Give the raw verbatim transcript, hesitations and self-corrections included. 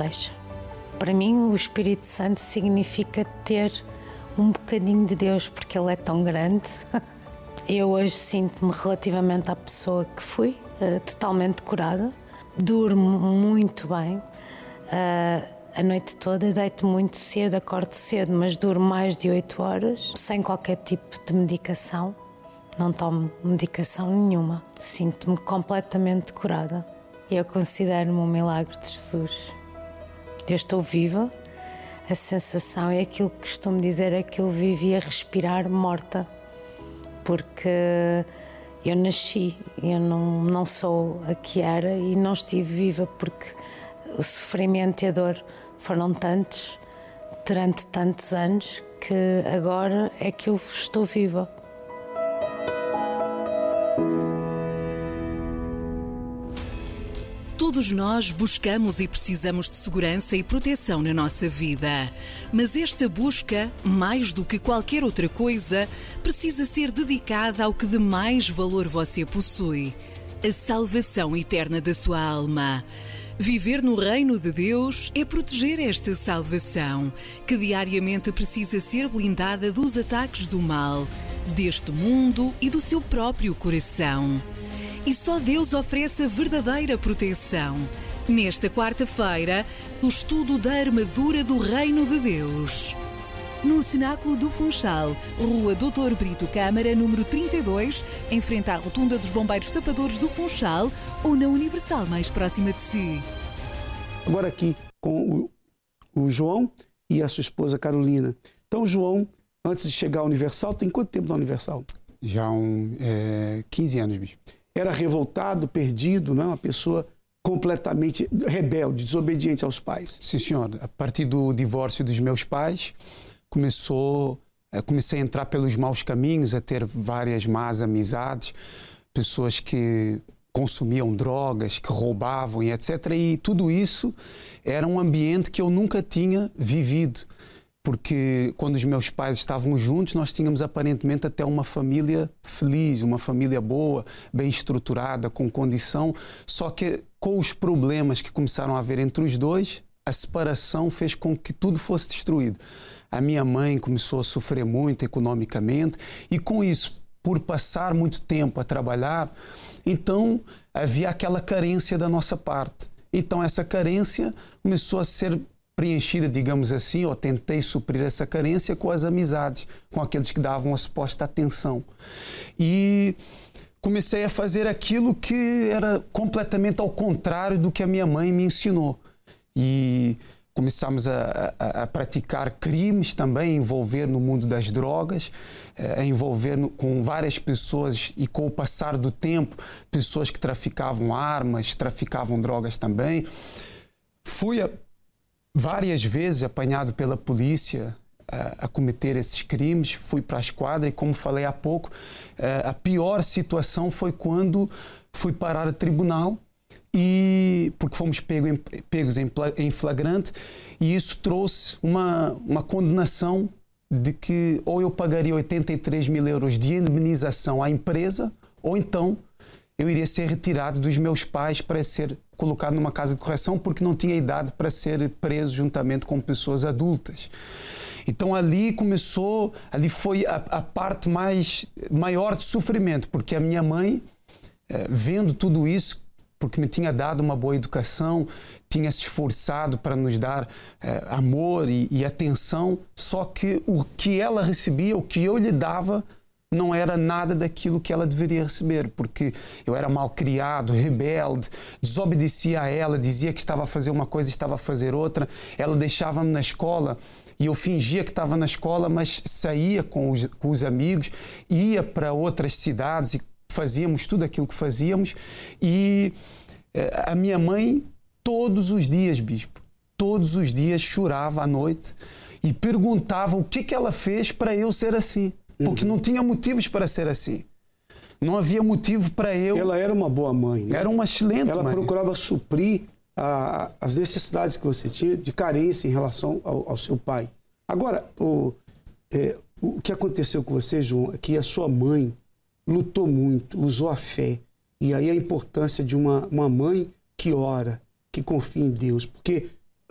deixa. Para mim, o Espírito Santo significa ter um bocadinho de Deus, porque Ele é tão grande. Eu hoje sinto-me relativamente à pessoa que fui, uh, totalmente curada. Durmo muito bem, uh, a noite toda, deito muito cedo, acordo cedo, mas durmo mais de oito horas, sem qualquer tipo de medicação. Não tomo medicação nenhuma. Sinto-me completamente curada. Eu considero-me um milagre de Jesus. Eu estou viva. A sensação é aquilo que costumo dizer, é que eu vivia a respirar morta. Porque eu nasci, eu não, não sou a que era e não estive viva porque o sofrimento e a dor foram tantos durante tantos anos que agora é que eu estou viva. Todos nós buscamos e precisamos de segurança e proteção na nossa vida. Mas esta busca, mais do que qualquer outra coisa, precisa ser dedicada ao que de mais valor você possui: a salvação eterna da sua alma. Viver no reino de Deus é proteger esta salvação, que diariamente precisa ser blindada dos ataques do mal, deste mundo e do seu próprio coração. E só Deus oferece a verdadeira proteção. Nesta quarta-feira, o estudo da armadura do Reino de Deus. No Cenáculo do Funchal, Rua doutor Brito Câmara, número trinta e dois, em frente à Rotunda dos Bombeiros Tapadores do Funchal, ou na Universal mais próxima de si. Agora aqui com o, o João e a sua esposa Carolina. Então, João, antes de chegar à Universal, tem quanto tempo na Universal? Já há um, é, quinze anos, bicho. Era revoltado, perdido, não? Uma pessoa completamente rebelde, desobediente aos pais. Sim, senhor. A partir do divórcio dos meus pais, começou, comecei a entrar pelos maus caminhos, a ter várias más amizades, pessoas que consumiam drogas, que roubavam e etcétera. E tudo isso era um ambiente que eu nunca tinha vivido. Porque quando os meus pais estavam juntos, nós tínhamos aparentemente até uma família feliz, uma família boa, bem estruturada, com condição. Só que com os problemas que começaram a haver entre os dois, a separação fez com que tudo fosse destruído. A minha mãe começou a sofrer muito economicamente e com isso, por passar muito tempo a trabalhar, então havia aquela carência da nossa parte. Então essa carência começou a ser preenchida, digamos assim, ou tentei suprir essa carência com as amizades, com aqueles que davam a suposta atenção. E comecei a fazer aquilo que era completamente ao contrário do que a minha mãe me ensinou. E começamos a, a, a praticar crimes também, a envolver no mundo das drogas, a envolver no, com várias pessoas e com o passar do tempo, pessoas que traficavam armas, traficavam drogas também. Fui a várias vezes apanhado pela polícia a, a cometer esses crimes, fui para a esquadra e, como falei há pouco, a, a pior situação foi quando fui parar a tribunal, e, porque fomos pego em, pegos em, em flagrante, e isso trouxe uma, uma condenação de que ou eu pagaria oitenta e três mil euros de indemnização à empresa, ou então eu iria ser retirado dos meus pais para ser colocado numa casa de correção porque não tinha idade para ser preso juntamente com pessoas adultas. Então ali começou, ali foi a, a parte mais, maior de sofrimento, porque a minha mãe, eh, vendo tudo isso, porque me tinha dado uma boa educação, tinha se esforçado para nos dar eh, amor e, e atenção, só que o que ela recebia, o que eu lhe dava, não era nada daquilo que ela deveria receber, porque eu era mal criado, rebelde, desobedecia a ela, dizia que estava a fazer uma coisa e estava a fazer outra. Ela deixava-me na escola e eu fingia que estava na escola, mas saía com os, com os amigos, ia para outras cidades e fazíamos tudo aquilo que fazíamos. E eh, a minha mãe, todos os dias, bispo, todos os dias chorava à noite e perguntava o que que ela fez para eu ser assim. Porque não tinha motivos para ser assim. Não havia motivo para eu... Ela era uma boa mãe, né? Era uma excelente Ela mãe. procurava suprir a, as necessidades que você tinha de carência em relação ao, ao seu pai. Agora, o, é, o que aconteceu com você, João, é que a sua mãe lutou muito, usou a fé. E aí a importância de uma, uma mãe que ora, que confia em Deus. Porque